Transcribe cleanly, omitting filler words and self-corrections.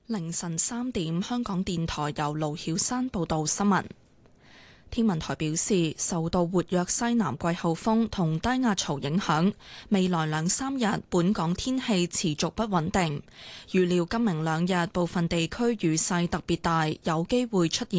凌晨3點，香港電台由盧曉山報道新聞。天文台表示，受到活躍西南季候風同低壓槽影響，未來2-3日本港天氣持續不穩定。預料今明2日部分地區雨勢特別大，有機會出現